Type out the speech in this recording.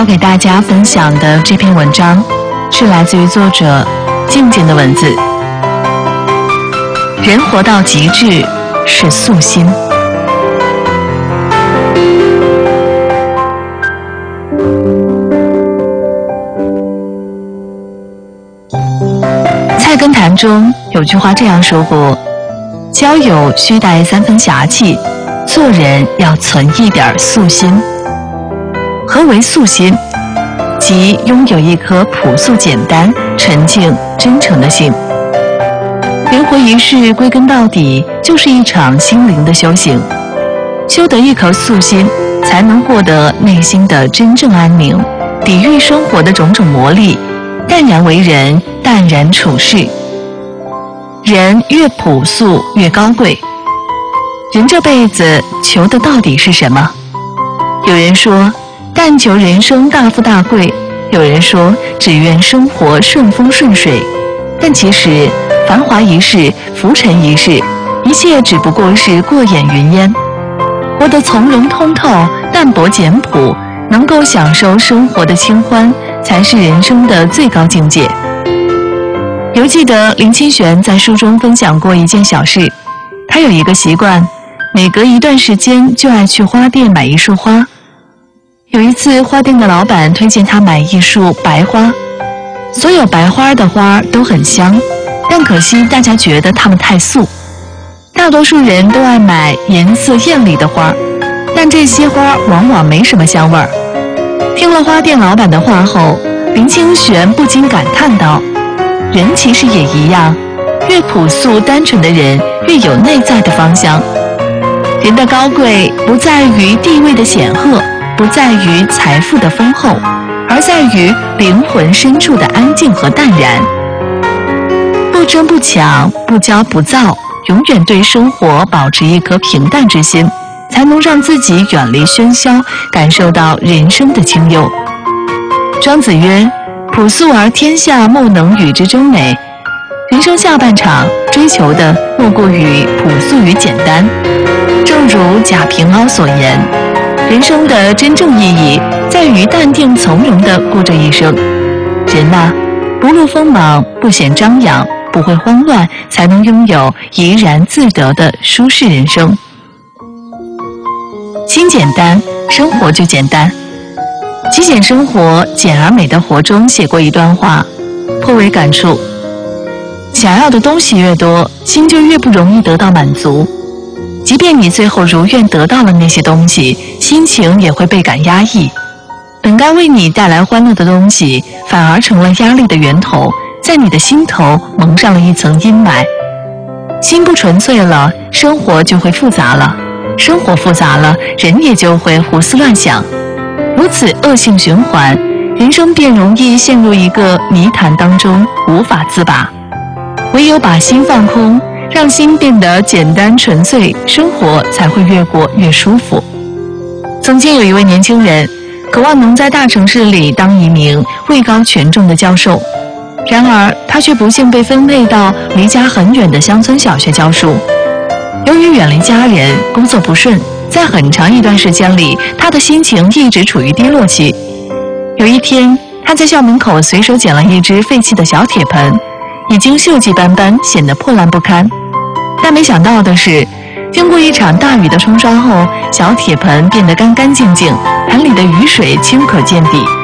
要给大家分享的这篇文章是来自于作者静静的文字。人活到极致是素心。菜根谭中有句话这样说过：交友须带3分侠气，做人要存一点素心。何为素心？即拥有一颗朴素简单、纯净真诚的心。人活一世，归根到底就是一场心灵的修行。修得一颗素心，才能获得内心的真正安宁，抵御生活的种种磨砺，淡然为人，淡然处世。人越朴素越高贵。人这辈子求的到底是什么？有人说但求人生大富大贵，有人说只愿生活顺风顺水。但其实繁华一世，浮沉一世，一切只不过是过眼云烟。活得从容通透，淡泊简朴，能够享受生活的清欢，才是人生的最高境界。犹记得林清玄在书中分享过一件小事，他有一个习惯，每隔一段时间就爱去花店买一束花。有一次，花店的老板推荐他买一束白花。所有白花的花都很香，但可惜大家觉得它们太素。大多数人都爱买颜色艳丽的花，但这些花往往没什么香味儿。听了花店老板的话后，林清玄不禁感叹道：人其实也一样，越朴素单纯的人越有内在的芳香。人的高贵不在于地位的显赫，不在于财富的丰厚，而在于灵魂深处的安静和淡然。不争不抢，不骄不躁，永远对生活保持一颗平淡之心，才能让自己远离喧嚣，感受到人生的清幽。庄子曰：朴素而天下莫能与之争美。人生下半场追求的莫过于朴素与简单。正如贾平凹所言，人生的真正意义在于淡定从容地过这一生。人呐，不露锋芒，不显张扬，不会慌乱，才能拥有怡然自得的舒适人生。心简单，生活就简单。极简生活，简而美的活中写过一段话，颇为感触。想要的东西越多，心就越不容易得到满足。即便你最后如愿得到了那些东西，心情也会倍感压抑。本该为你带来欢乐的东西，反而成了压力的源头，在你的心头蒙上了一层阴霾。心不纯粹了，生活就会复杂了，生活复杂了，人也就会胡思乱想。如此恶性循环，人生便容易陷入一个泥潭当中，无法自拔。唯有把心放空，让心变得简单纯粹，生活才会越过越舒服。曾经有一位年轻人，渴望能在大城市里当一名位高权重的教授，然而他却不幸被分配到离家很远的乡村小学教书。由于远离家人，工作不顺，在很长一段时间里，他的心情一直处于低落期。有一天，他在校门口随手捡了一只废弃的小铁盆，已经锈迹斑斑，显得破烂不堪。但没想到的是，经过一场大雨的冲刷后，小铁盆变得干干净净，盆里的雨水清可见底。